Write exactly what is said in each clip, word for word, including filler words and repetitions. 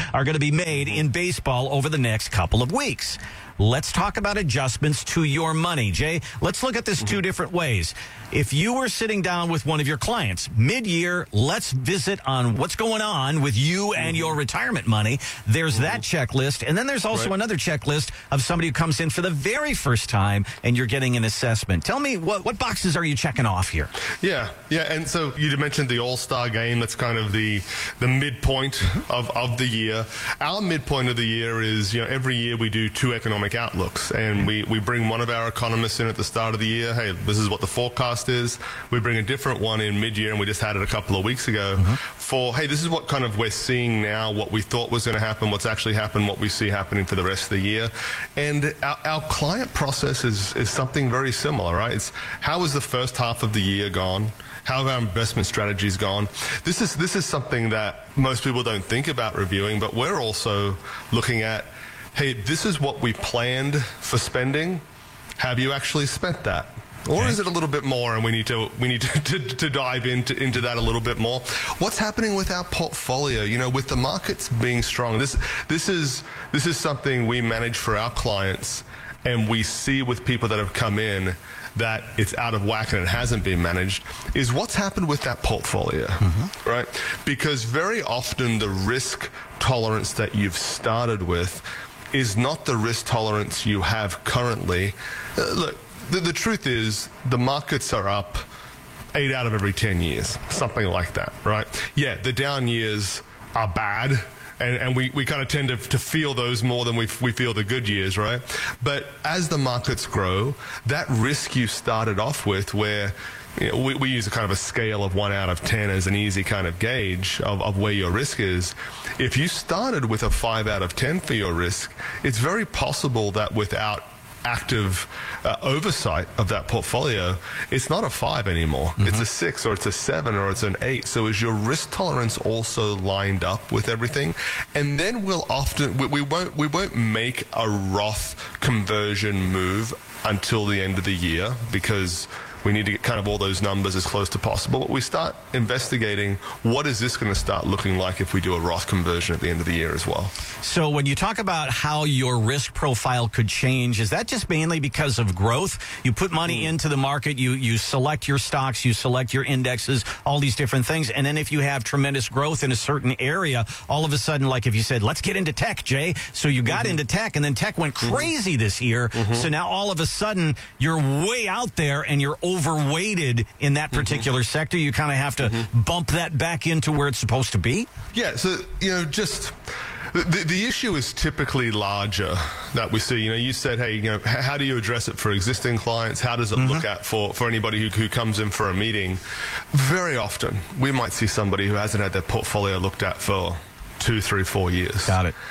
are going to be made in baseball over the next couple of weeks. Let's talk about adjustments to your money. Jay, let's look at this two different ways. If you were sitting down with one of your clients mid-year, let's visit on what's going on with you and your retirement money. There's that checklist. And then there's also Right. another checklist of somebody who comes in for the very first time and you're getting an assessment. Tell me, what, what boxes are you checking off here? Yeah, yeah, and so you mentioned the All-Star game. That's kind of the the midpoint of, of the year. Our midpoint of the year is, you know, every year we do two economic outlooks, and we, we bring one of our economists in at the start of the year. Hey, this is what the forecast is. We bring a different one in mid-year, and we just had it a couple of weeks ago mm-hmm. for, hey, this is what kind of we're seeing now, what we thought was going to happen, what's actually happened, what we see happening for the rest of the year. And our, our client process is, is something very similar, right? It's how has the first half of the year gone? How have our investment strategies gone? This is, this is something that most people don't think about reviewing, but we're also looking at, hey, this is what we planned for spending. Have you actually spent that? Or Okay. is it a little bit more, and we need to we need to, to, to dive into into that a little bit more? What's happening with our portfolio? You know, with the markets being strong, this this is this is something we manage for our clients, and we see with people that have come in that it's out of whack and it hasn't been managed, is what's happened with that portfolio, mm-hmm. right? Because very often the risk tolerance that you've started with is not the risk tolerance you have currently. Uh, look, the, the truth is the markets are up eight out of every ten years, something like that, right? Yeah, the down years are bad, and, and we, we kind of tend to, to feel those more than we, we feel the good years, right? But as the markets grow, that risk you started off with, where you know, we, we use a kind of a scale of one out of ten as an easy kind of gauge of, of where your risk is. If you started with a five out of ten for your risk, it's very possible that without active uh, oversight of that portfolio, it's not a five anymore. Mm-hmm. It's a six, or it's a seven, or it's an eight. So is your risk tolerance also lined up with everything? And then we'll often we, we won't we won't make a Roth conversion move until the end of the year, because we need to get kind of all those numbers as close to possible. But we start investigating, what is this going to start looking like if we do a Roth conversion at the end of the year as well? So when you talk about how your risk profile could change, is that just mainly because of growth? You put money mm. into the market, you, you select your stocks, you select your indexes, all these different things. And then if you have tremendous growth in a certain area, all of a sudden, like if you said, let's get into tech, Jay. So you got mm-hmm. into tech, and then tech went crazy mm-hmm. this year. Mm-hmm. So now all of a sudden, you're way out there and you're overweighted in that particular mm-hmm. sector. You kind of have to mm-hmm. bump that back into where it's supposed to be? Yeah, so, you know, just the, the issue is typically larger that we see. You know, you said, hey, you know, how do you address it for existing clients? How does it mm-hmm. look at for, for anybody who, who comes in for a meeting? Very often, we might see somebody who hasn't had their portfolio looked at for two, three, four years. Got it.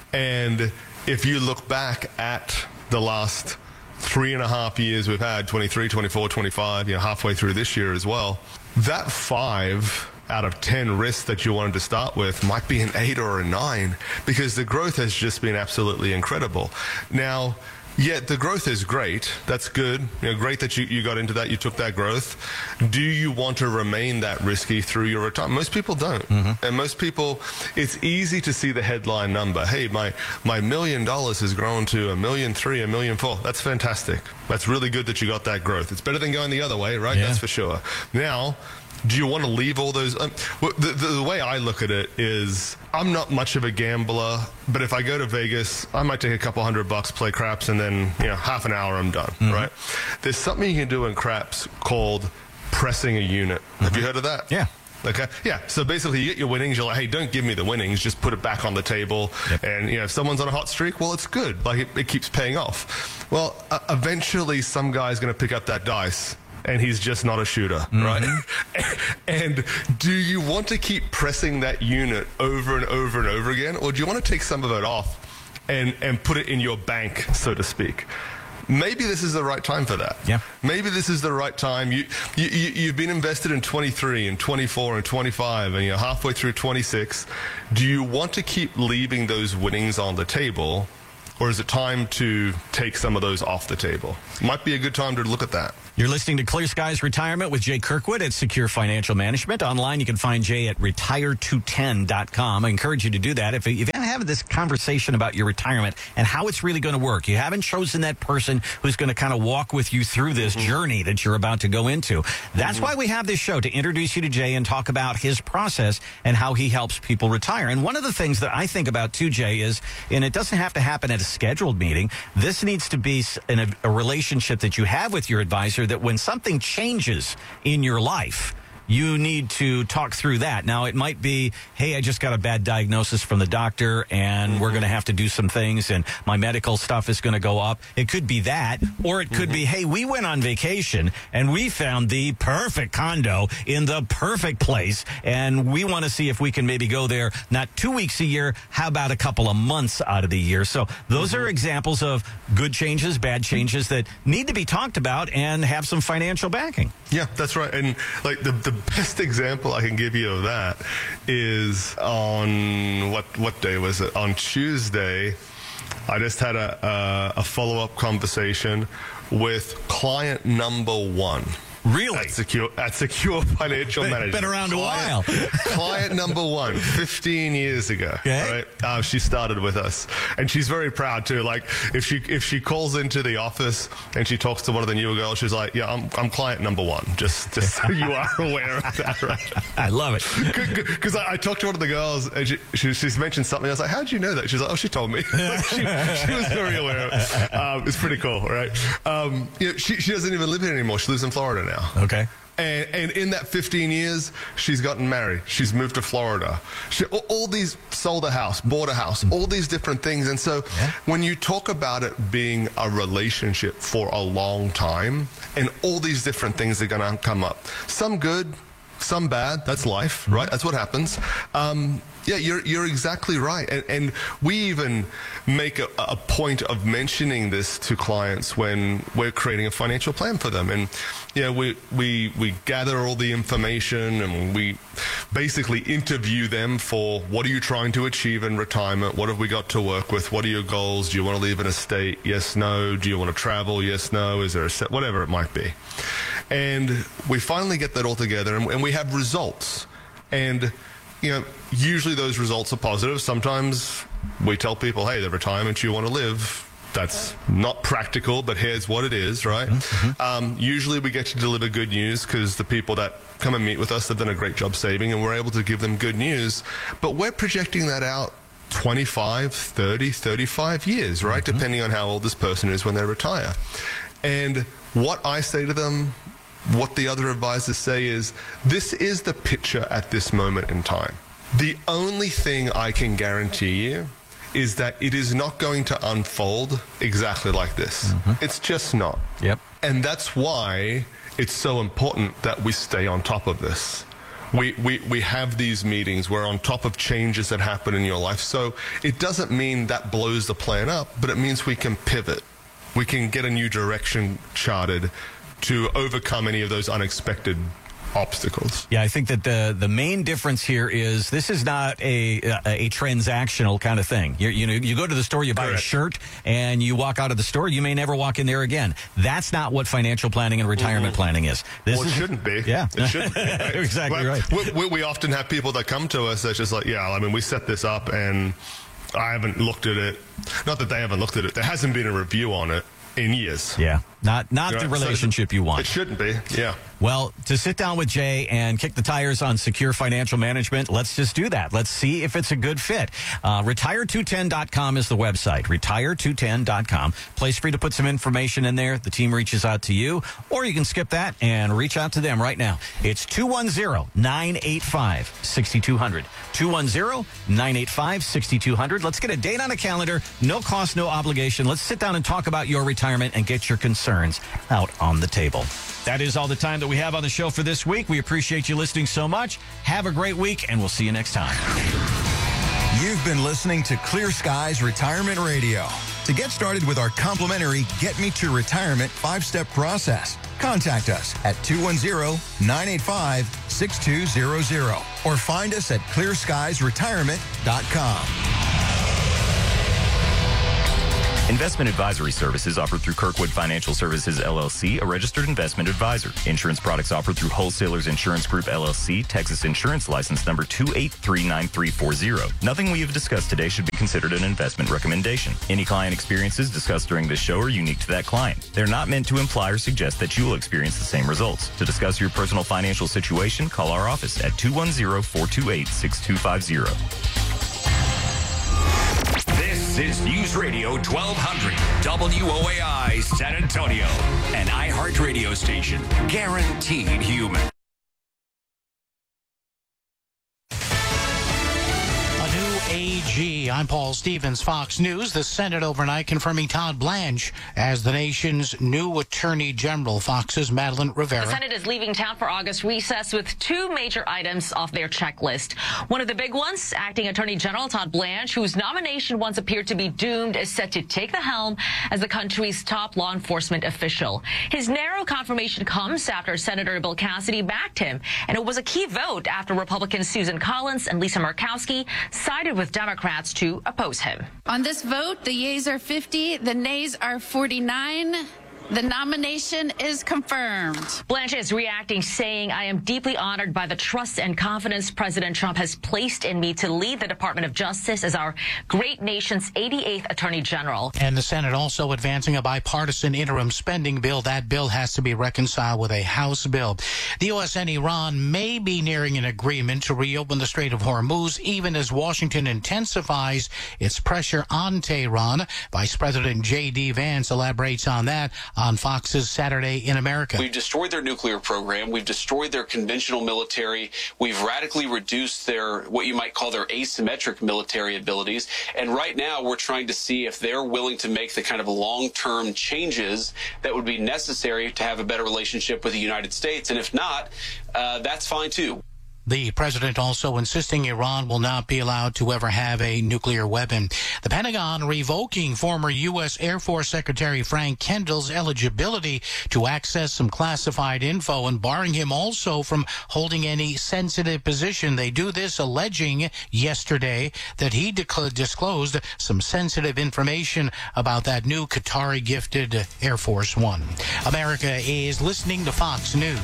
And if you look back at the last three and a half years we've had, twenty-three, twenty-four, twenty-five, you know, halfway through this year as well, that five out of ten risk that you wanted to start with might be an eight or a nine, because the growth has just been absolutely incredible. Now, yeah, the growth is great. That's good. You know, great that you, you got into that, you took that growth. Do you want to remain that risky through your retirement? Most people don't. Mm-hmm. And most people, it's easy to see the headline number. Hey, my, my million dollars has grown to a million three, a million four. That's fantastic. That's really good that you got that growth. It's better than going the other way, right? Yeah. That's for sure. Now, do you want to leave all those? Um, the, the, the way I look at it is, I'm not much of a gambler, but if I go to Vegas, I might take a couple hundred bucks, play craps, and then, you know, half an hour I'm done, mm-hmm. right? There's something you can do in craps called pressing a unit. Mm-hmm. Have you heard of that? Yeah. Okay. Yeah. So basically, you get your winnings. You're like, hey, don't give me the winnings. Just put it back on the table. Yep. And, you know, if someone's on a hot streak, well, it's good. Like, it, it keeps paying off. Well, uh, eventually, some guy's going to pick up that dice, and he's just not a shooter, mm-hmm. right? And do you want to keep pressing that unit over and over and over again, or do you want to take some of it off and, and put it in your bank, so to speak? Maybe this is the right time for that. Yeah. Maybe this is the right time. You, you, you, you've been invested in twenty-three and twenty-four and twenty-five, and you're halfway through twenty-six. Do you want to keep leaving those winnings on the table, or is it time to take some of those off the table? Might be a good time to look at that. You're listening to Clear Skies Retirement with Jay Kirkwood at Secure Financial Management. Online, you can find Jay at retire two ten dot com. I encourage you to do that. If you've been having this conversation about your retirement and how it's really going to work, you haven't chosen that person who's going to kind of walk with you through this mm-hmm. journey that you're about to go into. That's mm-hmm. why we have this show, to introduce you to Jay and talk about his process and how he helps people retire. And one of the things that I think about too, Jay, is, and it doesn't have to happen at a scheduled meeting, this needs to be in a, a relationship that you have with your advisor, that when something changes in your life, you need to talk through that. Now, it might be, hey, I just got a bad diagnosis from the doctor, and mm-hmm. we're going to have to do some things, and my medical stuff is going to go up. It could be that, or it could mm-hmm. be, hey, we went on vacation, and we found the perfect condo in the perfect place, and we want to see if we can maybe go there not two weeks a year, how about a couple of months out of the year? So those mm-hmm. are examples of good changes, bad changes that need to be talked about and have some financial backing. Yeah, that's right. And like the, the best example I can give you of that is on what what day was it? On Tuesday, I just had a a, a follow-up conversation with client number one. Really? At Secure, at Secure Financial Management. Been around a client, while. Client number one, fifteen years ago. Okay. Right? Uh, she started with us. And she's very proud, too. Like, if she if she calls into the office and she talks to one of the newer girls, she's like, yeah, I'm I'm client number one. Just, just so you are aware of that, right? I love it. Because I, I talked to one of the girls, and she, she, she's mentioned something. I was like, how'd you know that? She's like, oh, she told me. she, she was very aware of it. Um, it's pretty cool, right? Um, you know, she, she doesn't even live here anymore. She lives in Florida now. Okay. And, and in that fifteen years, she's gotten married. She's moved to Florida. She, all, all these, sold a house, bought a house, all these different things. And so yeah. when you talk about it being a relationship for a long time, and all these different things are going to come up, some good, some bad. That's life, right? That's what happens. Um, yeah, you're you're exactly right. And, and we even make a, a point of mentioning this to clients when we're creating a financial plan for them. And yeah, we we we gather all the information, and we basically interview them for, what are you trying to achieve in retirement? What have we got to work with? What are your goals? Do you want to leave an estate? Yes, no. Do you want to travel? Yes, no. Is there a set? Whatever it might be. And we finally get that all together, and, and we have results. And you know, usually those results are positive. Sometimes we tell people, hey, the retirement you want to live, that's not practical, but here's what it is, right? Mm-hmm. Um, usually we get to deliver good news, because the people that come and meet with us have done a great job saving, and we're able to give them good news. But we're projecting that out twenty-five, thirty, thirty-five years, right? Mm-hmm. Depending on how old this person is when they retire. And what I say to them, what the other advisors say, is this is the picture at this moment in time. The only thing I can guarantee you is that it is not going to unfold exactly like this. Mm-hmm. It's just not. Yep. And that's why it's so important that we stay on top of this. We, we, we have these meetings. We're on top of changes that happen in your life. So it doesn't mean that blows the plan up, but it means we can pivot. We can get a new direction charted to overcome any of those unexpected obstacles. Yeah, I think that the the main difference here is this is not a a, a transactional kind of thing. You you know, you go to the store, you buy Correct. a shirt, and you walk out of the store. You may never walk in there again. That's not what financial planning and retirement mm-hmm. planning is. This well, it is, shouldn't be. Yeah, it shouldn't be. Right? Exactly but right. We, we often have people that come to us that's just like, yeah, I mean, we set this up, and I haven't looked at it. Not that they haven't looked at it. There hasn't been a review on it in years. Yeah, not not you know, the relationship so you want. It shouldn't be, yeah. Well, to sit down with Jay and kick the tires on Secure Financial Management, let's just do that. Let's see if it's a good fit. Uh, retire two ten dot com is the website, retire two ten dot com. Place for you to put some information in there. The team reaches out to you, or you can skip that and reach out to them right now. It's two one zero, nine eight five, six two zero zero. two one zero, nine eight five, six two zero zero. Let's get a date on a calendar. No cost, no obligation. Let's sit down and talk about your retirement and get your concerns out on the table. That is all the time that we have on the show for this week. We appreciate you listening so much. Have a great week, and we'll see you next time. You've been listening to Clear Skies Retirement Radio. To get started with our complimentary Get Me to Retirement five-step process, contact us at two one zero, nine eight five, six two zero zero or find us at clear skies retirement dot com. Investment advisory services offered through Kirkwood Financial Services, L L C, a registered investment advisor. Insurance products offered through Wholesalers Insurance Group, L L C, Texas Insurance License number two eight three nine three four zero. Nothing we have discussed today should be considered an investment recommendation. Any client experiences discussed during this show are unique to that client. They're not meant to imply or suggest that you will experience the same results. To discuss your personal financial situation, call our office at two one zero, four two eight, six two five zero. This is News Radio twelve hundred W O A I San Antonio, an iHeart radio station, guaranteed human. A G. I'm Paul Stevens, Fox News. The Senate overnight confirming Todd Blanche as the nation's new Attorney General. Fox's Madeline Rivera. The Senate is leaving town for August recess with two major items off their checklist. One of the big ones, acting Attorney General Todd Blanche, whose nomination once appeared to be doomed, is set to take the helm as the country's top law enforcement official. His narrow confirmation comes after Senator Bill Cassidy backed him, and it was a key vote after Republicans Susan Collins and Lisa Murkowski sided with Democrats to oppose him. On this vote, the yeas are fifty, the nays are forty-nine. The nomination is confirmed. Blanche is reacting, saying, I am deeply honored by the trust and confidence President Trump has placed in me to lead the Department of Justice as our great nation's eighty-eighth Attorney General. And the Senate also advancing a bipartisan interim spending bill. That bill has to be reconciled with a House bill. The U S and Iran may be nearing an agreement to reopen the Strait of Hormuz, even as Washington intensifies its pressure on Tehran. Vice President J D. Vance elaborates on that on Fox's Saturday in America. We've destroyed their nuclear program. We've destroyed their conventional military. We've radically reduced their, what you might call their asymmetric military abilities. And right now we're trying to see if they're willing to make the kind of long-term changes that would be necessary to have a better relationship with the United States. And if not, uh, that's fine too. The president also insisting Iran will not be allowed to ever have a nuclear weapon. The Pentagon revoking former U S. Air Force Secretary Frank Kendall's eligibility to access some classified info and barring him also from holding any sensitive position. They do this alleging yesterday that he disclosed some sensitive information about that new Qatari-gifted Air Force One. America is listening to Fox News.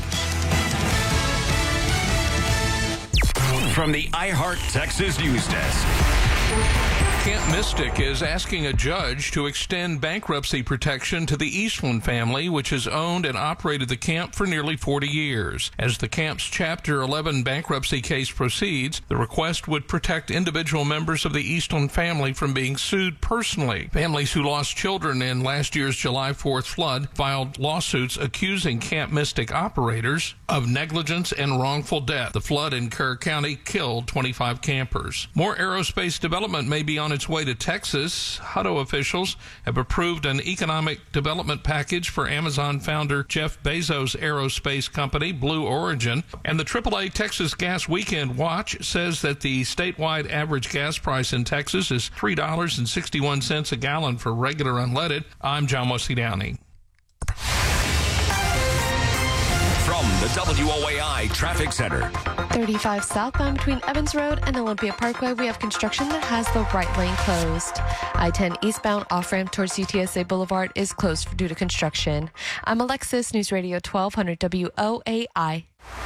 From the iHeart Texas News Desk. Camp Mystic is asking a judge to extend bankruptcy protection to the Eastland family, which has owned and operated the camp for nearly forty years. As the camp's Chapter eleven bankruptcy case proceeds, the request would protect individual members of the Eastland family from being sued personally. Families who lost children in last year's July fourth flood filed lawsuits accusing Camp Mystic operators of negligence and wrongful death. The flood in Kerr County killed twenty-five campers. More aerospace development may be on its way to Texas. Hutto officials have approved an economic development package for Amazon founder Jeff Bezos' aerospace company, Blue Origin. And the triple A Texas Gas Weekend Watch says that the statewide average gas price in Texas is three dollars and sixty-one cents a gallon for regular unleaded. I'm John Wesley Downey. From the W O A I Traffic Center. thirty-five southbound between Evans Road and Olympia Parkway, we have construction that has the right lane closed. I ten eastbound off-ramp towards U T S A Boulevard is closed due to construction. I'm Alexis, News Radio twelve hundred W O A I.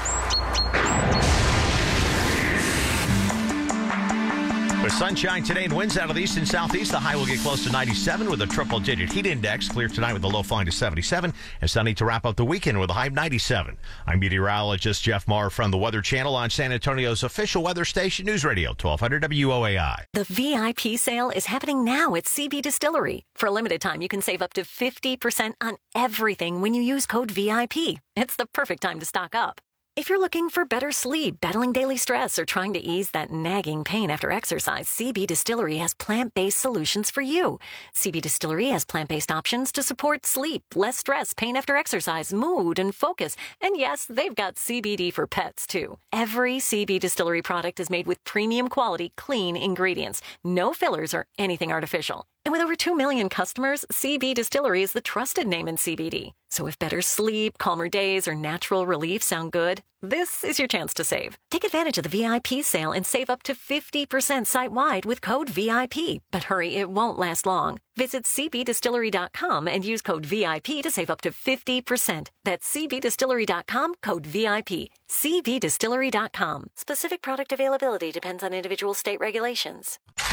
With sunshine today and winds out of the east and southeast, the high will get close to ninety-seven with a triple-digit heat index. Clear tonight with the low falling to seventy-seven, and sunny to wrap up the weekend with a high of ninety-seven. I'm meteorologist Jeff Marr from the Weather Channel on San Antonio's official weather station, News Radio twelve hundred W O A I. The V I P sale is happening now at C B Distillery. For a limited time, you can save up to fifty percent on everything when you use code V I P. It's the perfect time to stock up. If you're looking for better sleep, battling daily stress, or trying to ease that nagging pain after exercise, C B Distillery has plant-based solutions for you. C B Distillery has plant-based options to support sleep, less stress, pain after exercise, mood, and focus. And yes, they've got C B D for pets, too. Every C B Distillery product is made with premium quality, clean ingredients. No fillers or anything artificial. And with over two million customers, C B Distillery is the trusted name in C B D. So if better sleep, calmer days, or natural relief sound good, this is your chance to save. Take advantage of the V I P sale and save up to fifty percent site-wide with code V I P. But hurry, it won't last long. Visit C B distillery dot com and use code V I P to save up to fifty percent. That's C B distillery dot com, code V I P. C B distillery dot com. Specific product availability depends on individual state regulations.